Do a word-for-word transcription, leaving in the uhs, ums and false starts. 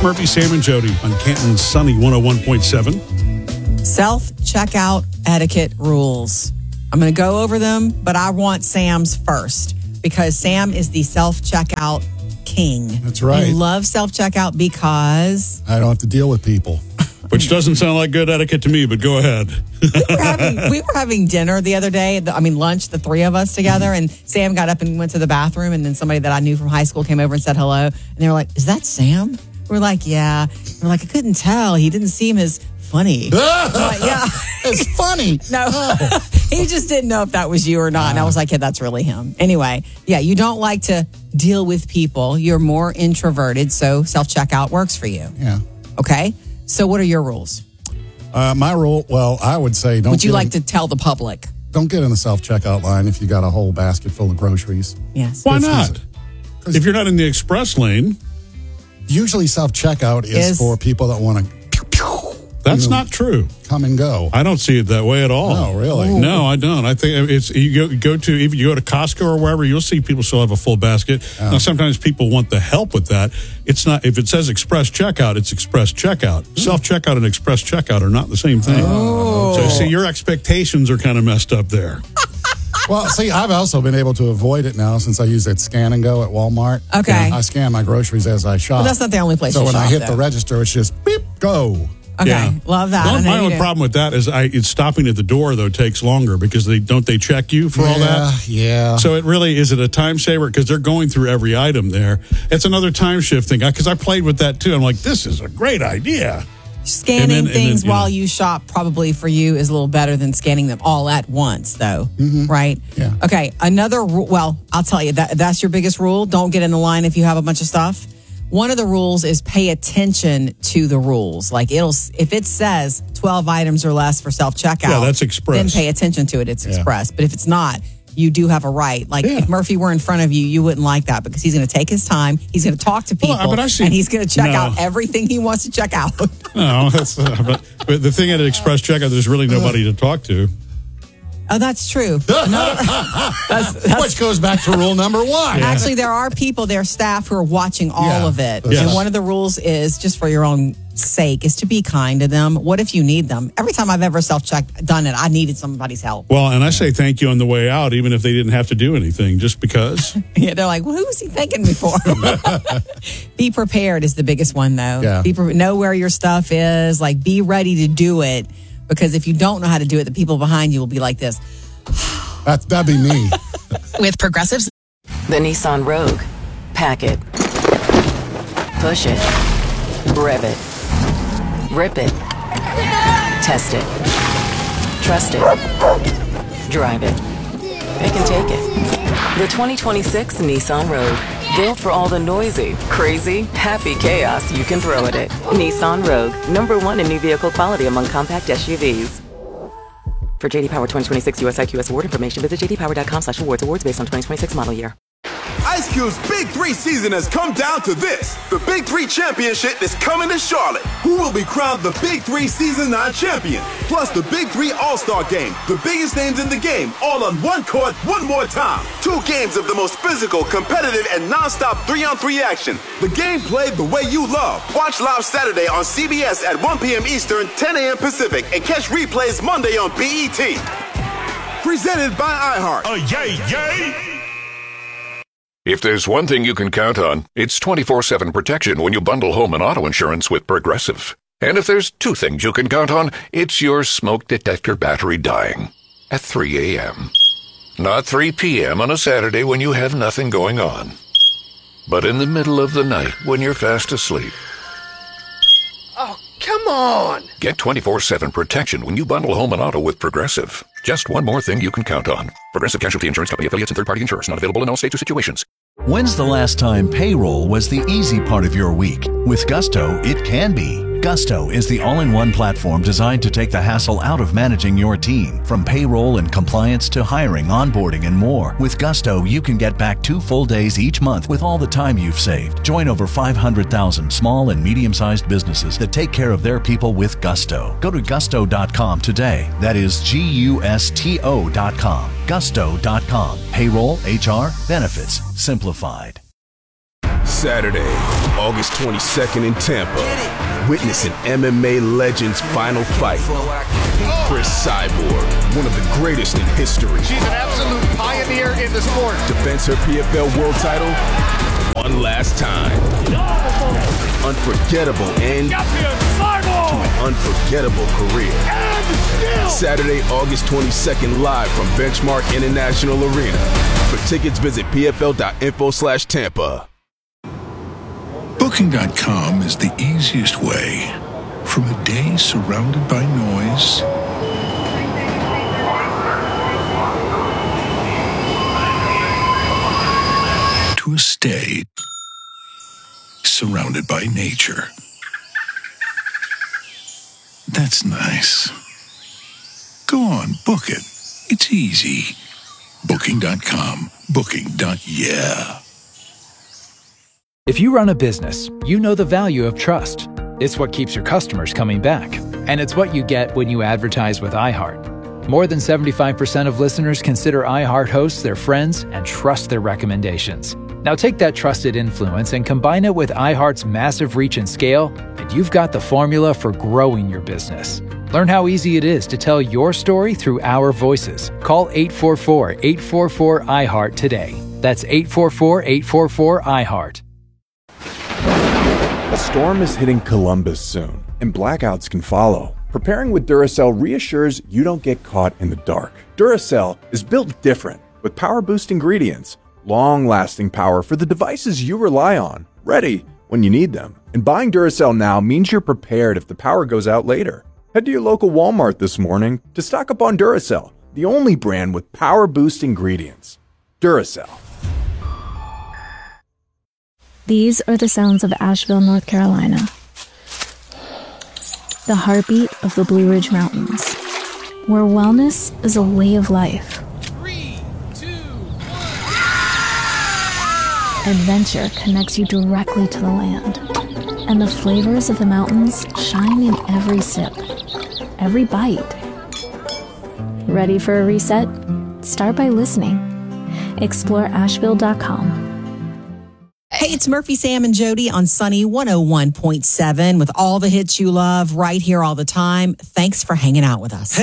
Murphy, Sam, and Jody on Canton's Sunny one oh one point seven. Self-checkout etiquette rules. I'm going to go over them, but I want Sam's first because Sam is the self-checkout king. That's right. You love self-checkout because... I don't have to deal with people. Which doesn't sound like good etiquette to me, but go ahead. we, were having, we were having dinner the other day. I mean, lunch, the three of us together. And Sam got up and went to the bathroom. And then somebody that I knew from high school came over and said hello. And they were like, is that Sam? We're like, yeah. We're like, I couldn't tell. He didn't seem as funny. Like, yeah. It's funny. No, oh. He just didn't know if that was you or not. And I was like, yeah, that's really him. Anyway, yeah, you don't like to deal with people. You're more introverted, so self-checkout works for you. Yeah. Okay? So what are your rules? Uh, my rule, well, I would say don't Would you get like in, to tell the public? Don't get in the self-checkout line if you got a whole basket full of groceries. Yes. Why not? If you're not in the express lane. Usually self-checkout is, Is- for people that want to That's You know, not true. come and go. I don't see it that way at all. Oh, really? Ooh. No, I don't. I think it's you go, go to if you go to Costco or wherever, you'll see people still have a full basket. Oh. Now, sometimes people want the help with that. It's not if it says express checkout, it's express checkout. Mm. Self checkout and express checkout are not the same thing. Oh. So, see, your expectations are kind of messed up there. Well, see, I've also been able to avoid it now since I use that scan and go at Walmart. Okay. And I scan my groceries as I shop. But that's not the only place So you when shop, I hit though. the register, it's just beep, go. Okay, Yeah. love that. Well, I know my you only do. problem with that is I it's stopping at the door though takes longer because they don't they check you for all Yeah, that. yeah. So it really is it a time saver because they're going through every item there. It's another time shift thing because I played with that too. I'm like, this is a great idea. Scanning And then- and then, things you know. while you shop probably for you is a little better than scanning them all at once, though. Right? Yeah. Okay. Another rule. Well, I'll tell you that that's your biggest rule. Don't get in the line if you have a bunch of stuff. One of the rules is pay attention to the rules. Like it'll if it says twelve items or less for self checkout. Yeah, that's express. Then pay attention to it. It's Yeah. express. But if it's not, you do have a right. Like Yeah. if Murphy were in front of you, you wouldn't like that because he's going to take his time. He's going to talk to people, Well, but I see- and he's going to check No. out everything he wants to check out. No, that's uh, but, but the thing at express checkout, there's really nobody to talk to. Oh, that's true. Another- that's, that's, Which goes back to rule number one. Actually, there are people, there are staff who are watching all Yeah. of it. Yes. And one of the rules is, just for your own sake, is to be kind to them. What if you need them? Every time I've ever self-checked, done it, I needed somebody's help. Well, and I say thank you on the way out, even if they didn't have to do anything, just because. Yeah, they're like, well, who was he thanking me for? Be prepared is the biggest one, though. Yeah. Be pre- know where your stuff is. Like, be ready to do it. Because if you don't know how to do it, the people behind you will be like this. That, that'd be me. With Progressive's the Nissan Rogue. Pack it. Push it. Rev it. Rip it. Test it. Trust it. Drive it. Pick and take it. The twenty twenty-six Nissan Rogue. Built for all the noisy, crazy, happy chaos you can throw at it. Nissan Rogue. Number one in new vehicle quality among compact S U Vs. For J D Power twenty twenty-six U S I Q S award information, visit j d power dot com slash awards. Awards based on twenty twenty-six model year. Ice Cube's Big Three season has come down to this. The Big Three Championship is coming to Charlotte. Who will be crowned the Big Three Season nine champion? Plus the Big Three All-Star Game. The biggest names in the game, all on one court, one more time. Two games of the most physical, competitive, and non-stop three-on-three action. The game played the way you love. Watch live Saturday on C B S at one p.m. Eastern, ten a.m. Pacific, and catch replays Monday on B E T. Presented by iHeart. Oh, yay, yay! If there's one thing you can count on, it's twenty-four seven protection when you bundle home and auto insurance with Progressive. And if there's two things you can count on, it's your smoke detector battery dying at three a.m. Not three p.m. on a Saturday when you have nothing going on, but in the middle of the night when you're fast asleep. Oh, come on! Get twenty-four seven protection when you bundle home and auto with Progressive. Just one more thing you can count on. Progressive Casualty Insurance Company, affiliates, and third-party insurers. Not available in all states or situations. When's the last time payroll was the easy part of your week? With Gusto, it can be. Gusto is the all-in-one platform designed to take the hassle out of managing your team. From payroll and compliance to hiring, onboarding, and more. With Gusto, you can get back two full days each month with all the time you've saved. Join over five hundred thousand small and medium-sized businesses that take care of their people with Gusto. Go to gusto dot com today. That is G U S T O dot com. gusto dot com. Payroll, H R, benefits, simplified. Saturday, August twenty-second in Tampa. Witness an M M A legend's final fight. Chris Cyborg, one of the greatest in history. She's an absolute pioneer in the sport. Defends her P F L world title one last time. Unforgettable end to an unforgettable career. Saturday, August twenty-second, live from Benchmark International Arena. For tickets, visit pfl.info slash Tampa. Booking dot com is the easiest way from a day surrounded by noise to a stay surrounded by nature. That's nice. Go on, book it. It's easy. Booking dot com. Booking. Yeah. If you run a business, you know the value of trust. It's what keeps your customers coming back. And it's what you get when you advertise with iHeart. More than seventy-five percent of listeners consider iHeart hosts their friends and trust their recommendations. Now take that trusted influence and combine it with iHeart's massive reach and scale, and you've got the formula for growing your business. Learn how easy it is to tell your story through our voices. Call eight four four, eight four four, iHeart today. That's eight four four, eight four four, iHeart. A storm is hitting Columbus soon, and blackouts can follow. Preparing with Duracell reassures you don't get caught in the dark. Duracell is built different, with power boost ingredients, long-lasting power for the devices you rely on, ready when you need them. And buying Duracell now means you're prepared if the power goes out later. Head to your local Walmart this morning to stock up on Duracell, the only brand with power boost ingredients. Duracell. These are the sounds of Asheville, North Carolina. The heartbeat of the Blue Ridge Mountains, where wellness is a way of life. Three, two, one. Adventure connects you directly to the land, and the flavors of the mountains shine in every sip, every bite. Ready for a reset? Start by listening. Explore Asheville dot com. Hey, it's Murphy, Sam, and Jody on Sunny one oh one point seven with all the hits you love right here all the time. Thanks for hanging out with us.